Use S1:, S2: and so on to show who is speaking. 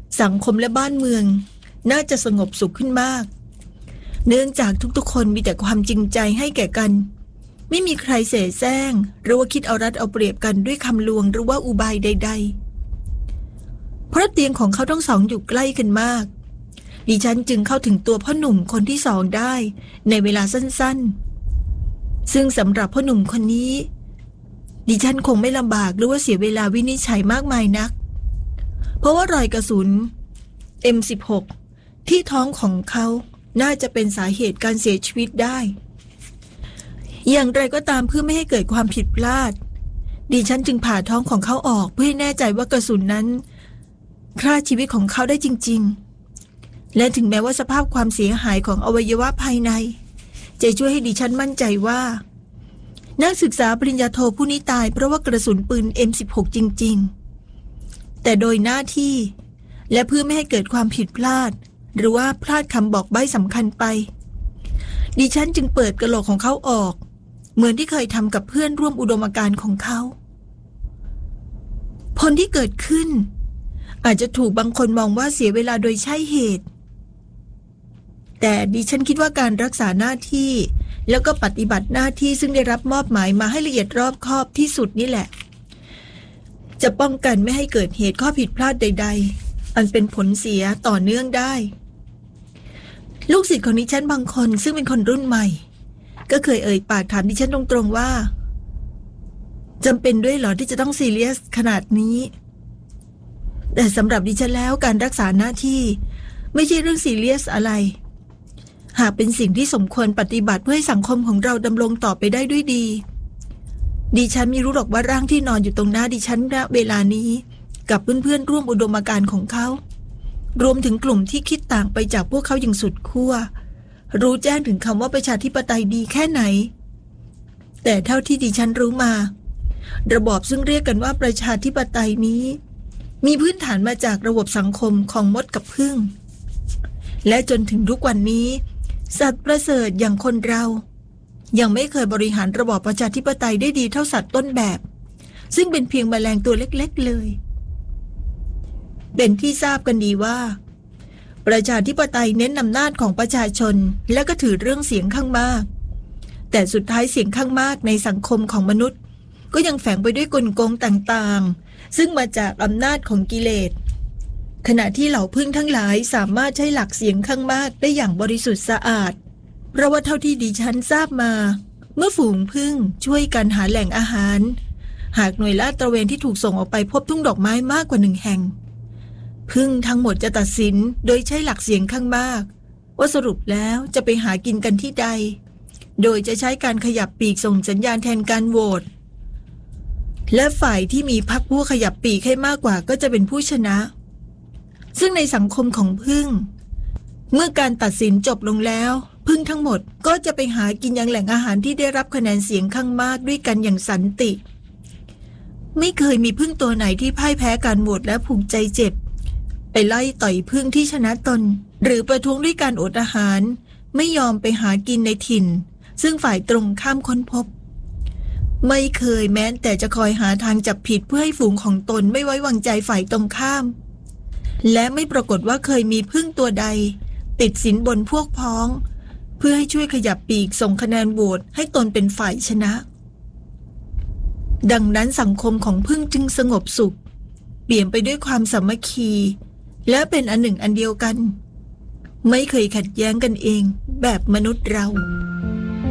S1: สังคมและบ้านเมืองน่าจะสงบสุขขึ้นมากเนื่องจากทุกๆคนมีแต่ความจริงใจให้แก่กันไม่มีใครเสแสร้งหรือว่าคิดเอารัดเอาเปรียบกันด้วยคำลวงหรือว่าอุบายใดๆเพราะเตียงของเขาทั้งสองอยู่ใกล้กันมากดิฉันจึงเข้าถึงตัวพ่อหนุ่มคนที่สองได้ในเวลาสั้นๆซึ่งสำหรับพ่อหนุ่มคนนี้ดิฉันคงไม่ลำบากหรือว่าเสียเวลาวินิจฉัยมากมายนักเพราะว่ารอยกระสุน M16 ที่ท้องของเขาน่าจะเป็นสาเหตุการเสียชีวิตได้อย่างไรก็ตามเพื่อไม่ให้เกิดความผิดพลาดดิฉันจึงผ่าท้องของเขาออกเพื่อให้แน่ใจว่ากระสุนนั้นฆ่าชีวิตของเขาได้จริงๆและถึงแม้ว่าสภาพความเสียหายของอวัยวะภายในจะช่วยให้ดิฉันมั่นใจว่านักศึกษาปริญญาโทผู้นี้ตายเพราะว่ากระสุนปืน M16 จริงๆแต่โดยหน้าที่และเพื่อไม่ให้เกิดความผิดพลาดหรือว่าพลาดคำบอกใบ้สำคัญไปดิฉันจึงเปิดกระโหลกของเขาออกเหมือนที่เคยทำกับเพื่อนร่วมอุดมการณ์ของเขาผลที่เกิดขึ้นอาจจะถูกบางคนมองว่าเสียเวลาโดยใช่เหตุแต่ดิฉันคิดว่าการรักษาหน้าที่แล้วก็ปฏิบัติหน้าที่ซึ่งได้รับมอบหมายมาให้ละเอียดรอบคอบที่สุดนี่แหละจะป้องกันไม่ให้เกิดเหตุข้อผิดพลาดใดๆอันเป็นผลเสียต่อเนื่องได้ลูกศิษย์ของดิฉันบางคนซึ่งเป็นคนรุ่นใหม่ก็เคยเอ่ยปากถามดิฉันตรงๆว่าจำเป็นด้วยเหรอที่จะต้องซีเรียสขนาดนี้แต่สำหรับดิฉันแล้วการรักษาหน้าที่ไม่ใช่เรื่องซีเรียสอะไรหากเป็นสิ่งที่สมควรปฏิบัติเพื่อให้สังคมของเราดำรงต่อไปได้ด้วยดีดิฉันไม่รู้หรอกว่าร่างที่นอนอยู่ตรงหน้าดิฉันณเวลานี้กับเพื่อนๆร่วมอุดมการณ์ของเขารวมถึงกลุ่มที่คิดต่างไปจากพวกเขาอย่างสุดขั้วรู้แจ้งถึงคำว่าประชาธิปไตยดีแค่ไหนแต่เท่าที่ดิฉันรู้มาระบอบซึ่งเรียกกันว่าประชาธิปไตยนี้มีพื้นฐานมาจากระบบสังคมของมดกับผึ้งและจนถึงทุกวันนี้สัตว์ประเสริฐอย่างคนเรายังไม่เคยบริหารระบอบประชาธิปไตยได้ดีเท่าสัตว์ต้นแบบซึ่งเป็นเพียงแมลงตัวเล็กๆเลยเป็นที่ทราบกันดีว่าประชาธิปไตยเน้นอำนาจของประชาชนและก็ถือเรื่องเสียงข้างมากแต่สุดท้ายเสียงข้างมากในสังคมของมนุษย์ก็ยังแฝงไปด้วยกลโกงต่างๆซึ่งมาจากอำนาจของกิเลสขณะที่เหล่าผึ้งทั้งหลายสามารถใช้หลักเสียงข้างมากได้อย่างบริสุทธิ์สะอาดเพราะว่าเท่าที่ดิฉันทราบมาเมื่อฝูงผึ้งช่วยกันหาแหล่งอาหารหากหน่วยลาดตระเวนที่ถูกส่งออกไปพบทุ่งดอกไม้มากกว่า1 แห่งผึ้งทั้งหมดจะตัดสินโดยใช้หลักเสียงข้างมากว่าสรุปแล้วจะไปหากินกันที่ใดโดยจะใช้การขยับปีกส่งสัญญาณแทนการโหวตและฝ่ายที่มีพรรคพวกขยับปีกให้มากกว่าก็จะเป็นผู้ชนะซึ่งในสังคมของผึ้งเมื่อการตัดสินจบลงแล้วผึ้งทั้งหมดก็จะไปหากินยังแหล่งอาหารที่ได้รับคะแนนเสียงข้างมากด้วยกันอย่างสันติไม่เคยมีผึ้งตัวไหนที่พ่ายแพ้การโหวตและผูกใจเจ็บไปไล่ต่อยผึ้งที่ชนะตนหรือประท้วงด้วยการอดอาหารไม่ยอมไปหากินในถิ่นซึ่งฝ่ายตรงข้ามค้นพบไม่เคยแม้แต่จะคอยหาทางจับผิดเพื่อให้ฝูงของตนไม่ไว้วางใจฝ่ายตรงข้ามและไม่ปรากฏว่าเคยมีผึ้งตัวใดติดสินบนพวกพ้องเพื่อให้ช่วยขยับปีกส่งคะแนนโหวตให้ตนเป็นฝ่ายชนะดังนั้นสังคมของผึ้งจึงสงบสุขเปี่ยมไปด้วยความสามัคคีและเป็นอันหนึ่งอันเดียวกันไม่เคยขัดแย้งกันเองแบบมนุษย์เรา